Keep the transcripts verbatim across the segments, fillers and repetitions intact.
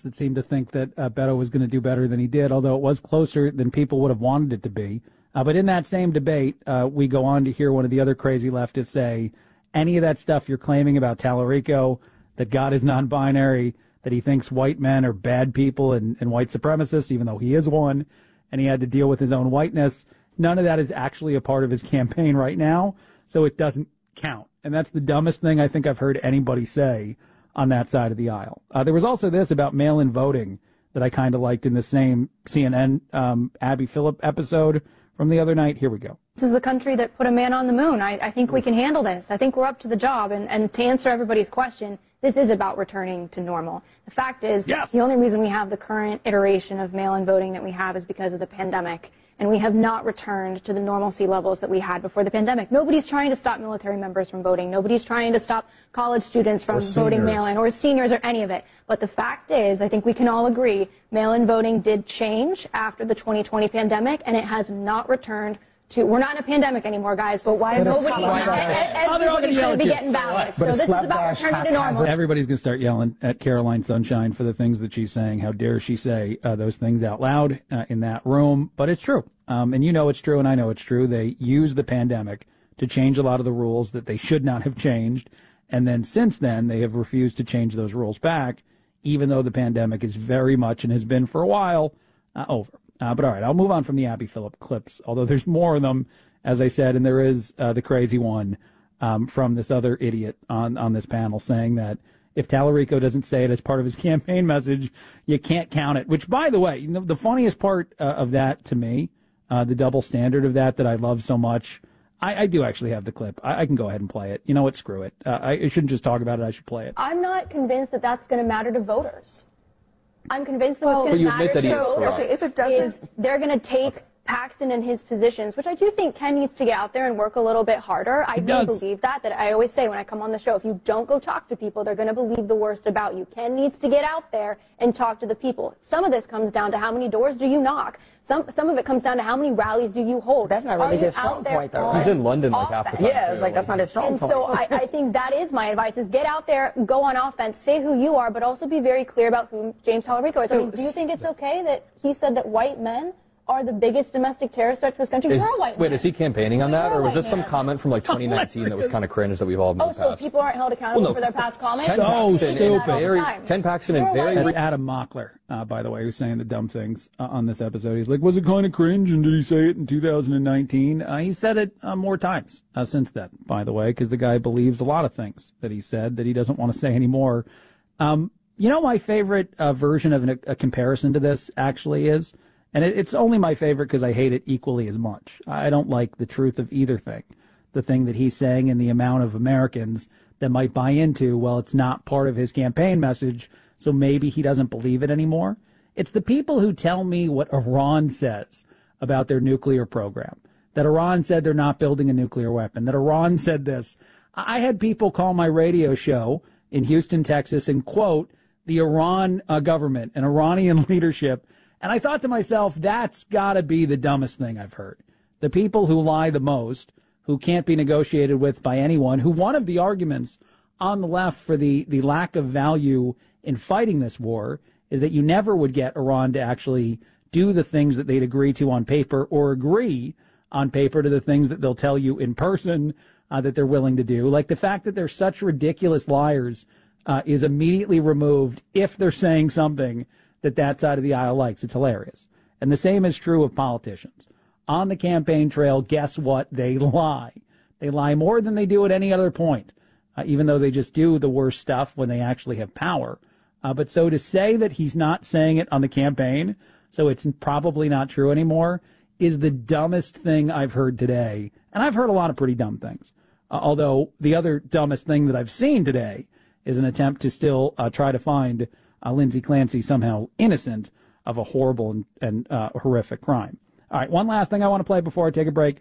that seemed to think that uh, Beto was going to do better than he did, although it was closer than people would have wanted it to be. Uh, but in that same debate, uh, we go on to hear one of the other crazy leftists say, any of that stuff you're claiming about Tallarico, that God is non-binary, that he thinks white men are bad people and, and white supremacists, even though he is one, and he had to deal with his own whiteness, none of that is actually a part of his campaign right now, so it doesn't count. And that's the dumbest thing I think I've heard anybody say on that side of the aisle. Uh, there was also this about mail-in voting that I kind of liked in the same C N N um, Abby Phillip episode from the other night. Here we go. This is the country that put a man on the moon. I, I think we can handle this. I think we're up to the job. And, and to answer everybody's question, this is about returning to normal. The fact is, yes. The only reason we have the current iteration of mail-in voting that we have is because of the pandemic. And we have not returned to the normalcy levels that we had before the pandemic. Nobody's trying to stop military members from voting. Nobody's trying to stop college students from voting mail-in or seniors or any of it. But the fact is, I think we can all agree, mail-in voting did change after the twenty twenty pandemic, and it has not returned to, we're not in a pandemic anymore, guys. But why is nobody, everybody should be getting ballots. So this is about returning to normal. Everybody's going to start yelling at Caroline Sunshine for the things that she's saying. How dare she say uh, those things out loud uh, in that room? But it's true. Um, and you know it's true, and I know it's true. They used the pandemic to change a lot of the rules that they should not have changed. And then since then, they have refused to change those rules back, even though the pandemic is very much, and has been for a while, uh, over. Uh, but all right, I'll move on from the Abby Phillip clips, although there's more of them, as I said, and there is uh, the crazy one um, from this other idiot on, on this panel saying that if Tallarico doesn't say it as part of his campaign message, you can't count it, which, by the way, you know, the funniest part uh, of that to me, uh, the double standard of that that I love so much, I, I do actually have the clip. I, I can go ahead and play it. You know what? Screw it. Uh, I, I shouldn't just talk about it. I should play it. I'm not convinced that that's going to matter to voters. I'm convinced that well, what's going to matter that he is, to voters okay, if it is they're going to take okay. Paxton and his positions, which I do think Ken needs to get out there and work a little bit harder. I do believe that, that I always say when I come on the show, if you don't go talk to people, they're going to believe the worst about you. Ken needs to get out there and talk to the people. Some of this comes down to how many doors do you knock. Some some of it comes down to how many rallies do you hold. That's not really his strong point, though. He's in London like half the time. Yeah, it's like that's not his strong and point. So I, I think that is my advice: is get out there, go on offense, say who you are, but also be very clear about who James Tallarico is. So, I mean, do you think it's okay that he said that white men are the biggest domestic terrorist threat to this country? Is, You're a white wait, man. is he campaigning on that, You're or was this man. some comment from like twenty nineteen that was kind of cringe that we've all moved Oh, past? so people aren't held accountable well, no, for their past comments? Ken So Paxton stupid. Very, Ken Paxton and very... That's Adam Mockler, uh, by the way, who's saying the dumb things uh, on this episode. He's like, was it kind of cringe, and did he say it in two thousand nineteen? Uh, he said it uh, more times uh, since then, by the way, because the guy believes a lot of things that he said that he doesn't want to say anymore. Um, you know, my favorite uh, version of an, a comparison to this actually is... And it, it's only my favorite because I hate it equally as much. I don't like the truth of either thing. The thing that he's saying and the amount of Americans that might buy into, well, it's not part of his campaign message, so maybe he doesn't believe it anymore. It's the people who tell me what Iran says about their nuclear program. That Iran said they're not building a nuclear weapon. That Iran said this. I had people call my radio show in Houston, Texas, and quote the Iran uh, government and Iranian leadership. And I thought to myself, that's got to be the dumbest thing I've heard. The people who lie the most, who can't be negotiated with by anyone, who one of the arguments on the left for the, the lack of value in fighting this war is that you never would get Iran to actually do the things that they'd agree to on paper or agree on paper to the things that they'll tell you in person uh, that they're willing to do. Like the fact that they're such ridiculous liars uh, is immediately removed if they're saying something that that side of the aisle likes. It's hilarious. And the same is true of politicians. On the campaign trail, guess what? They lie. They lie more than they do at any other point, uh, even though they just do the worst stuff when they actually have power. Uh, but so to say that he's not saying it on the campaign, so it's probably not true anymore, is the dumbest thing I've heard today. And I've heard a lot of pretty dumb things. Uh, although the other dumbest thing that I've seen today is an attempt to still uh, try to find Uh, Lindsay Clancy somehow innocent of a horrible and, and uh, horrific crime. All right, one last thing I want to play before I take a break.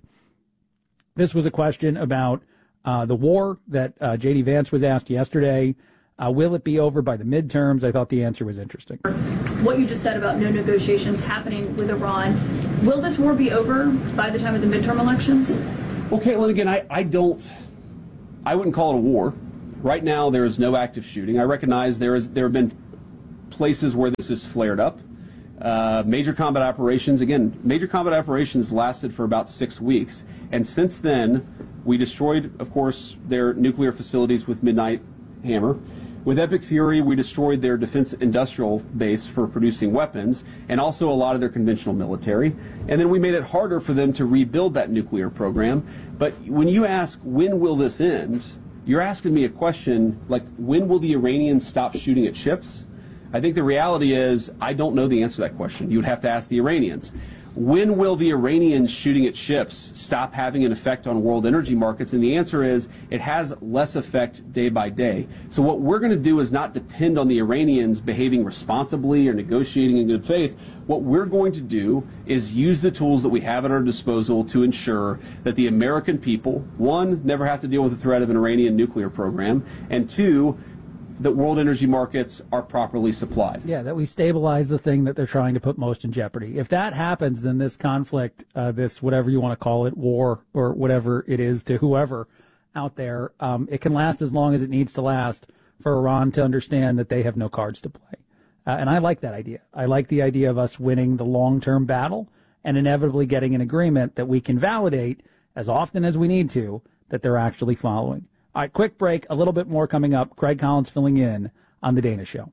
This was a question about uh, the war that uh, J D Vance was asked yesterday. Uh, will it be over by the midterms? I thought the answer was interesting. What you just said about no negotiations happening with Iran, will this war be over by the time of the midterm elections? Well, Caitlin, again, I, I don't, I wouldn't call it a war. Right now, there is no active shooting. I recognize there is there have been places where this has flared up. Uh, major combat operations, again, major combat operations lasted for about six weeks. And since then, we destroyed, of course, their nuclear facilities with Midnight Hammer. With Epic Fury, we destroyed their defense industrial base for producing weapons and also a lot of their conventional military. And then we made it harder for them to rebuild that nuclear program. But when you ask, when will this end, you're asking me a question like, when will the Iranians stop shooting at ships? I think the reality is, I don't know the answer to that question. You would have to ask the Iranians. When will the Iranians shooting at ships stop having an effect on world energy markets? And the answer is, it has less effect day by day. So what we're going to do is not depend on the Iranians behaving responsibly or negotiating in good faith. What we're going to do is use the tools that we have at our disposal to ensure that the American people, one, never have to deal with the threat of an Iranian nuclear program, and two, that world energy markets are properly supplied. Yeah, that we stabilize the thing that they're trying to put most in jeopardy. If that happens, then this conflict, uh, this whatever you want to call it, war or whatever it is to whoever out there, um, it can last as long as it needs to last for Iran to understand that they have no cards to play. Uh, and I like that idea. I like the idea of us winning the long-term battle and inevitably getting an agreement that we can validate as often as we need to that they're actually following. All right, quick break. A little bit more coming up. Craig Collins filling in on The Dana Show.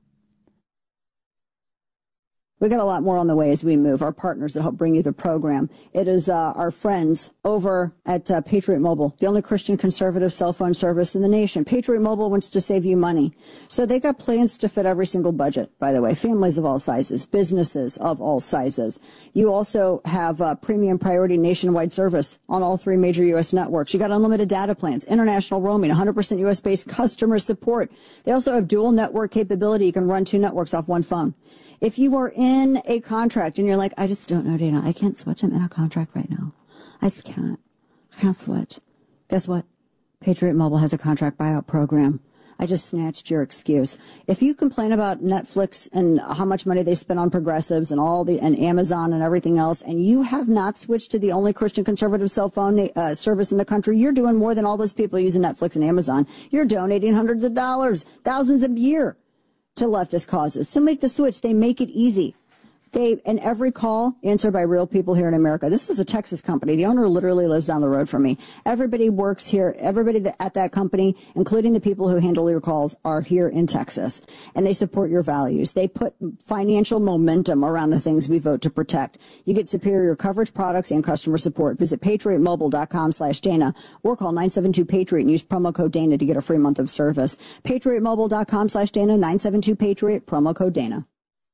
We got a lot more on the way as we move. Our partners that help bring you the program. It is uh, our friends over at uh, Patriot Mobile, the only Christian conservative cell phone service in the nation. Patriot Mobile wants to save you money. So they got plans to fit every single budget, by the way. Families of all sizes, businesses of all sizes. You also have uh, premium priority nationwide service on all three major U S networks. You got unlimited data plans, international roaming, one hundred percent U S-based customer support. They also have dual network capability. You can run two networks off one phone. If you are in a contract and you're like, I just don't know, Dana, I can't switch. I'm in a contract right now. I just can't. I can't switch. Guess what? Patriot Mobile has a contract buyout program. I just snatched your excuse. If you complain about Netflix and how much money they spend on progressives and all the, and Amazon and everything else, and you have not switched to the only Christian conservative cell phone uh, service in the country, you're doing more than all those people using Netflix and Amazon. You're donating hundreds of dollars, thousands a year to leftist causes. So make the switch. They make it easy. They, and every call answered by real people here in America. This is a Texas company. The owner literally lives down the road from me. Everybody works here. Everybody that, at that company, including the people who handle your calls, are here in Texas. And they support your values. They put financial momentum around the things we vote to protect. You get superior coverage, products, and customer support. Visit patriotmobile.com slash Dana or call nine seven two Patriot and use promo code Dana to get a free month of service. patriotmobile.com slash Dana, nine seven two Patriot, promo code Dana.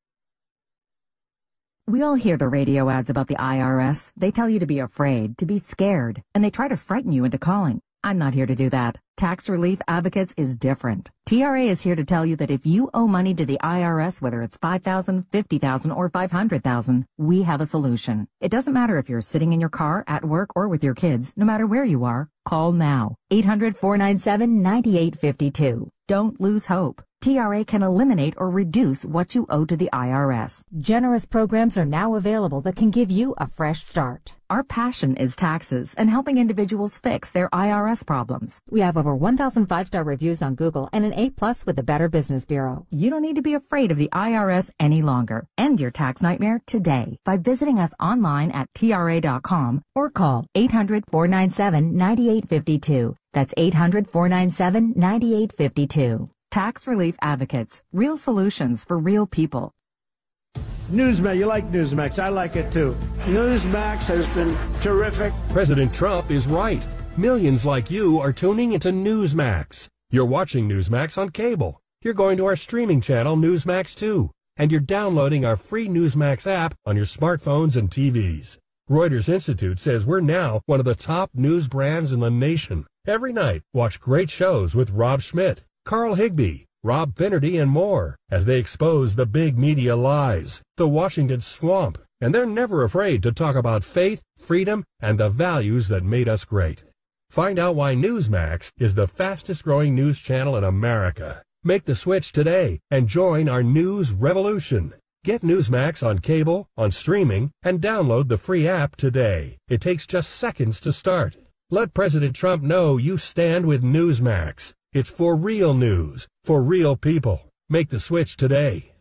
We all hear the radio ads about the I R S. They tell you to be afraid, to be scared, and they try to frighten you into calling. I'm not here to do that. Tax Relief Advocates is different. T R A is here to tell you that if you owe money to the I R S, whether it's five thousand dollars, fifty thousand dollars, or five hundred thousand dollars, we have a solution. It doesn't matter if you're sitting in your car, at work, or with your kids. No matter where you are, call now. eight hundred, four nine seven, nine eight five two. Don't lose hope. T R A can eliminate or reduce what you owe to the I R S. Generous programs are now available that can give you a fresh start. Our passion is taxes and helping individuals fix their I R S problems. We have over one thousand five-star reviews on Google and an A plus with the Better Business Bureau. You don't need to be afraid of the I R S any longer. End your tax nightmare today by visiting us online at T R A dot com or call eight hundred, four nine seven, nine eight five two. That's eight hundred, four nine seven, nine eight five two. Tax Relief Advocates. Real solutions for real people. Newsmax, you like Newsmax. I like it too. Newsmax has been terrific. President Trump is right. Millions like you are tuning into Newsmax. You're watching Newsmax on cable. You're going to our streaming channel, Newsmax two. And you're downloading our free Newsmax app on your smartphones and T Vs. Reuters Institute says we're now one of the top news brands in the nation. Every night, watch great shows with Rob Schmidt, Carl Higbee, Rob Finnerty, and more as they expose the big media lies, the Washington swamp, and they're never afraid to talk about faith, freedom, and the values that made us great. Find out why Newsmax is the fastest-growing news channel in America. Make the switch today and join our news revolution. Get Newsmax on cable, on streaming, and download the free app today. It takes just seconds to start. Let President Trump know you stand with Newsmax. It's for real news, for real people. Make the switch today.